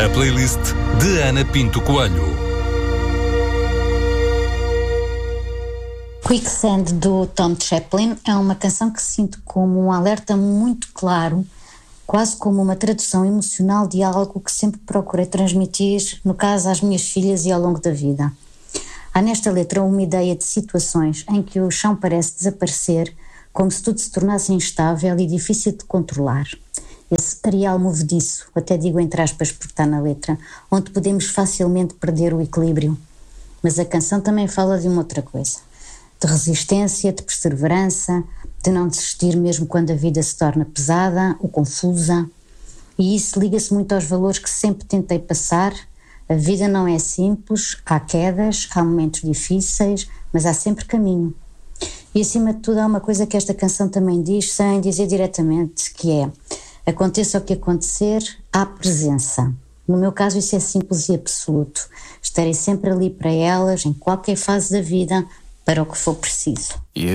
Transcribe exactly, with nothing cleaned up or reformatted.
A playlist de Ana Pinto Coelho. Quicksand, do Tom Chaplin, é uma canção que sinto como um alerta muito claro, quase como uma tradução emocional de algo que sempre procurei transmitir, no caso às minhas filhas e ao longo da vida. Há nesta letra uma ideia de situações em que o chão parece desaparecer, como se tudo se tornasse instável e difícil de controlar. Esse areal movediço, até digo entre aspas porque está na letra, onde podemos facilmente perder o equilíbrio. Mas a canção também fala de uma outra coisa, de resistência, de perseverança, de não desistir mesmo quando a vida se torna pesada ou confusa. E isso liga-se muito aos valores que sempre tentei passar. A vida não é simples, há quedas, há momentos difíceis, mas há sempre caminho. E acima de tudo há uma coisa que esta canção também diz, sem dizer diretamente, que é: aconteça o que acontecer, há presença. No meu caso isso é simples e absoluto. Estarei sempre ali para elas, em qualquer fase da vida, para o que for preciso. You